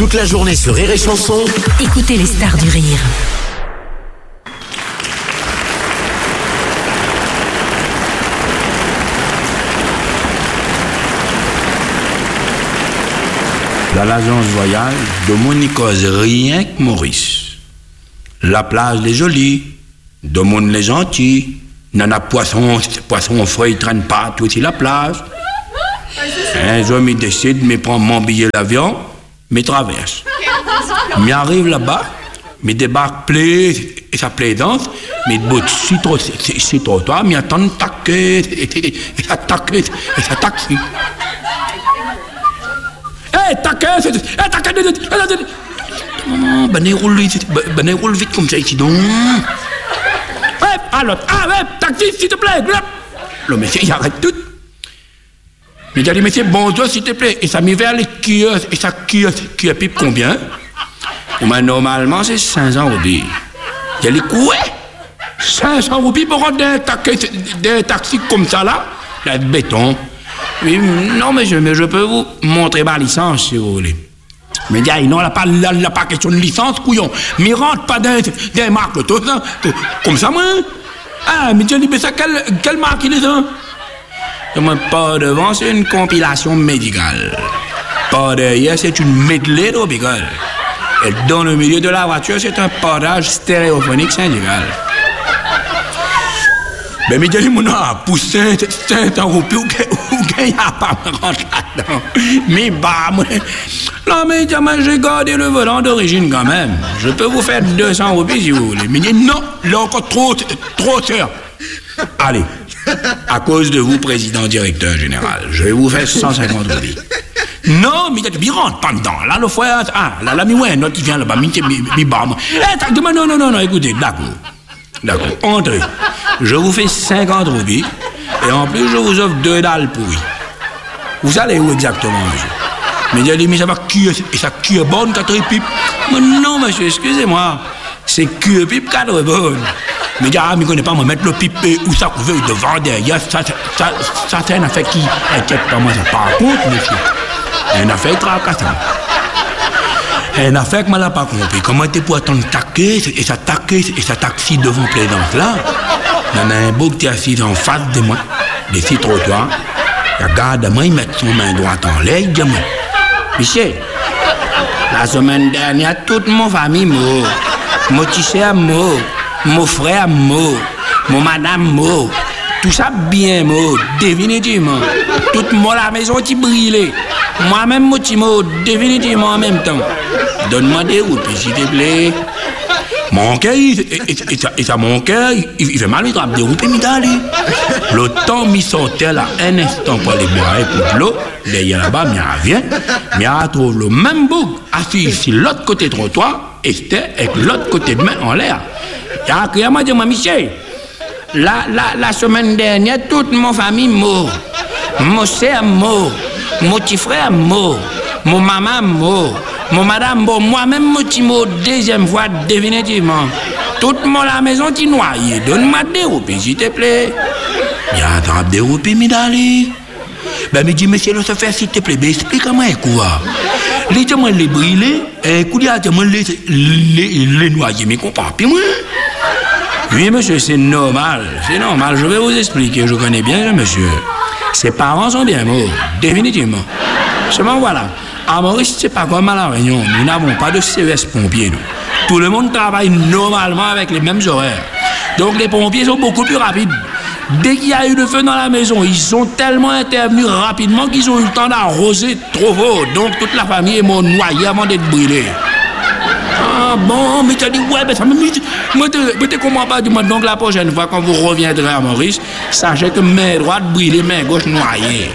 Toute la journée sur Rire et Chanson. Écoutez les stars du rire. Dans l'agence voyage, de mon n'y cause rien que Maurice. La plage est jolie, de mon les gentil. Nana poisson frais, il traîne pas tout aussi la plage. Un jour, il décide, me prend mon billet d'avion, me traverse. Il arrive là-bas, me débarque et sa plaisance, me botte si trop toi, me attend taquet, et ça taxi. Maman, ben roule vite comme ça ici donc. Alors, taxi, s'il te plaît. Le monsieur, il arrête tout. Mais j'ai dit, monsieur, bonjour, s'il te plaît. Et ça m'y vers les kiosques. Et ça kiosque pipe combien? Normalement, c'est 500 roupies. J'ai dit, quoi? 500 roupies pour rendre des taxis comme ça, là? Là, de béton. Oui, non, monsieur, mais je peux vous montrer ma licence, si vous voulez. Mais gars, non, là, pas question de licence, couillon. Mais rentre pas des marques, tout ça. Comme ça, moi. Ah, mais tu dis, mais ça, quelle marque il est, ça? Pas devant, c'est une compilation médicale. Pas derrière, c'est une medley tropicale. Et dans le milieu de la voiture, c'est un portage stéréophonique syndical. Ben, mais j'ai mon pour 500 roupies, ou qu'il n'y a pas me rentrer là-dedans. Mais bah, moi. Non, mais j'ai gardé le volant d'origine quand même. Je peux vous faire 200 roupies si vous voulez. Mais non, là encore trop cher. Allez, à cause de vous, président directeur général, je vais vous faire 150 roupies. Non, mais il rentre pas dedans. Là, le foyer, là, mais ouais, notre qui vient là-bas, mi bah, moi. Non, écoutez, d'accord, entrez. Je vous fais 50 roupies, et en plus, je vous offre 2 dalles pourries. Vous allez où exactement, monsieur? Mais il a dit, mais ça va cuire, et ça cuire bonne, 4 pipes. Mais non, monsieur, excusez-moi, c'est cuire pipe, 4 bonnes. Mais il dit, mais connaît pas, moi, mettre le pipe où ça couvert devant, derrière, ça, c'est une affaire qui inquiète pas moi, ça. Par contre, monsieur, une affaire tracassante. Une affaire que je n'ai pas compris. Comment tu peux attendre taquer et ça taxi devant Plaisance là? Il y a un beau qui est assis en face de moi, des six trottoirs. Il regarde moi, il met son main droite en l'air, il dit moi, Michel, la semaine dernière, toute mon famille mort. Mon petit à mort, mon frère mort, mon madame mort. Tout ça bien mort, définitivement. Toute la maison qui brûlait. Moi-même, mon petit mot, définitivement en même temps. Donne-moi des routes, s'il te plaît. Mon cœur, mon cœur, il fait mal, il trappe des routes et m'y d'aller. Le temps, m'y sortait là, un instant pour aller boire un coup de l'eau. Derrière là-bas, m'y revient. M'y retrouve le même bouc assis ici, l'autre côté trottoir, et c'était avec l'autre côté de main en l'air. Il a crié à moi, dis-moi, Michel, la semaine dernière, toute mon famille mort. Mon sœur mort. Mon petit frère mort, mon maman mort, mon madame mort, moi-même mon petit mot deuxième fois définitivement. Toute la maison qui noyée. Donne-moi des roupies, s'il te plaît. Il y a un des roupies, Midali. Ben, me dit, monsieur, le faire, s'il te plaît, ben, explique-moi quoi. Les gens, les brûlés, et coup les noyés, mais comprends pas, moi. Oui, monsieur, c'est normal, je vais vous expliquer, je connais bien, monsieur. Ses parents sont bien morts, définitivement. Seulement voilà, à Maurice, c'est pas comme à La Réunion. Nous n'avons pas de CES pompiers, nous. Tout le monde travaille normalement avec les mêmes horaires. Donc les pompiers sont beaucoup plus rapides. Dès qu'il y a eu le feu dans la maison, ils sont tellement intervenus rapidement qu'ils ont eu le temps d'arroser trop fort. Donc toute la famille est morte noyée avant d'être brûlée. Ah bon, mais tu as dit, ouais, mais ça me dit. Moi, tu comprends pas, dis-moi, donc la prochaine fois, quand vous reviendrez à Maurice, sachez que main droite brûlée, main gauche noyée.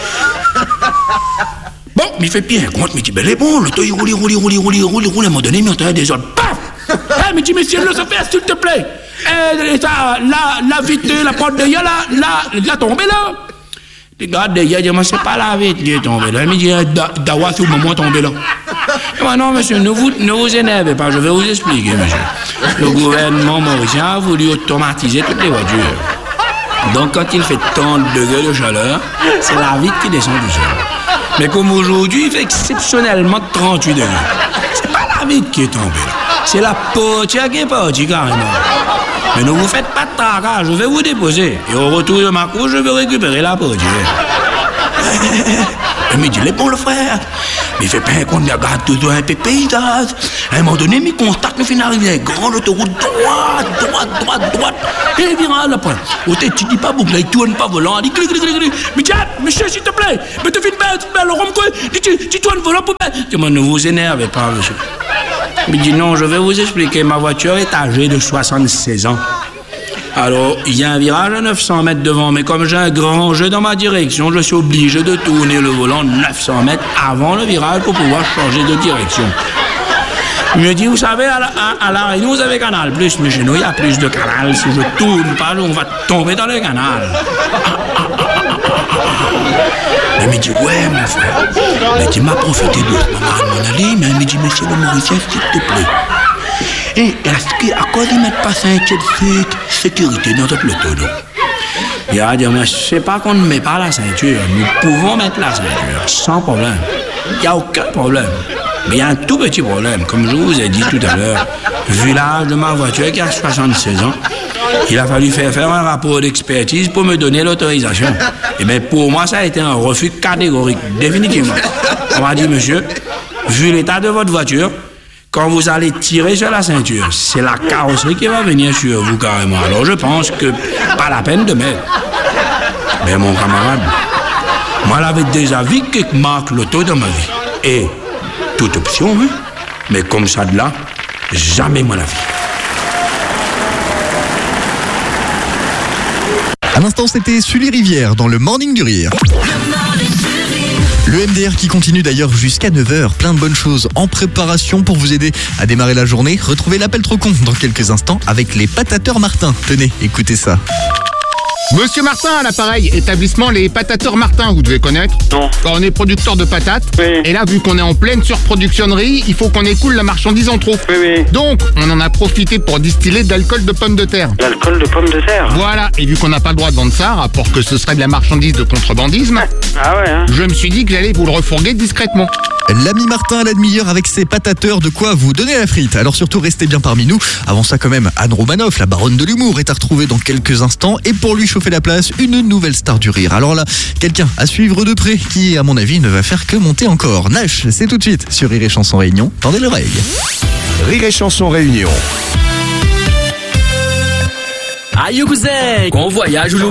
Bon, mais il fait bien compte, mais tu dis, ben, bon, le temps, il roule, à un moment donné, mais on t'a des autres, paf! Eh, mais tu dis, monsieur, le faire, s'il te plaît. Et ça, la vitre, la porte de là, la tombée là. Regarde, il dit, moi, c'est pas la vitre qui est tombée là. Il me dit, Dawa, c'est au moment tombé là. Et non, monsieur, ne vous énervez pas, je vais vous expliquer, monsieur. Le gouvernement mauricien a voulu automatiser toutes les voitures. Donc, quand il fait 30 degrés de chaleur, c'est la vitre qui descend du sol. Mais comme aujourd'hui, il fait exceptionnellement 38 degrés. C'est pas la vitre qui est tombée, là. C'est la portière qui est partie, carrément. Mais ne vous faites pas de tracas, je vais vous déposer. Et au retour de ma course, je vais récupérer la portière. Il me dit, les bons, le frère. Mais il fait pas un compte, il regarde tout un peu paysage. À un moment donné, il constate, il finit d'arriver à une grande autoroute droite. Et il vient à la pointe. Au tête, tu dis pas boucle, il tourne pas volant, il dit clic. Mais tiens, monsieur, s'il te plaît, mais tu fais une belle rome, quoi. Tu tournes volant pour belle. Je dis, ne vous énervez pas, monsieur. Il dit, non, je vais vous expliquer. Ma voiture est âgée de 76 ans. Alors, il y a un virage à 900 mètres devant, mais comme j'ai un grand jeu dans ma direction, je suis obligé de tourner le volant 900 mètres avant le virage pour pouvoir changer de direction. Il me dit, vous savez, à la Réunion, vous avez Canal+, mais chez nous, il y a plus de canal. Si je tourne pas, on va tomber dans le canal. Il me dit, ouais, mon frère, mais tu m'as profité de mon ali, mais il me dit, monsieur le Mauricien, s'il te plaît. Et est-ce qu'à cause ils mettent pas ceinture de sécurité dans toute l'auto? Il a dit, mais c'est pas qu'on ne met pas la ceinture. Nous pouvons mettre la ceinture sans problème. Il n'y a aucun problème. Mais il y a un tout petit problème. Comme je vous ai dit tout à l'heure, vu l'âge de ma voiture qui a 76 ans, il a fallu faire un rapport d'expertise pour me donner l'autorisation. Et bien pour moi, ça a été un refus catégorique, définitivement. On m'a dit, monsieur, vu l'état de votre voiture, quand vous allez tirer sur la ceinture, c'est la carrosserie qui va venir sur vous carrément. Alors je pense que pas la peine de mettre. Mais mon camarade, moi j'avais déjà vu quelques marques l'auto dans ma vie. Et toute option, hein? Mais comme ça de là, jamais moi la vie. À l'instant, c'était Sully Rivière dans le Morning du Rire. Le MDR qui continue d'ailleurs jusqu'à 9h. Plein de bonnes choses en préparation pour vous aider à démarrer la journée. Retrouvez l'appel trop con dans quelques instants avec les Patateurs Martin. Tenez, écoutez ça. Monsieur Martin à l'appareil, établissement Les Patateurs Martin, vous devez connaître. Non. Quand on est producteur de patates, Oui. et là vu qu'on est en pleine surproductionnerie, il faut qu'on écoule la marchandise en trop. Oui. Donc, on en a profité pour distiller de l'alcool de pommes de terre. L'alcool de pomme de terre. Voilà, et vu qu'on n'a pas le droit de vendre ça, rapport que ce serait de la marchandise de contrebandisme, Ah ouais, hein. je me suis dit que j'allais vous le refourguer discrètement. L'ami Martin à la demi-heure avec ses patateurs, de quoi vous donner la frite. Alors surtout restez bien parmi nous. Avant ça quand même, Anne Romanoff, la baronne de l'humour, est à retrouver dans quelques instants. Et pour lui chauffer la place, une nouvelle star du rire. Alors là, quelqu'un à suivre de près qui, à mon avis, ne va faire que monter encore. Nash, c'est tout de suite sur Rire et Chanson Réunion. Tendez l'oreille. Rire et Chanson Réunion. Aïe cousin, qu'on voyage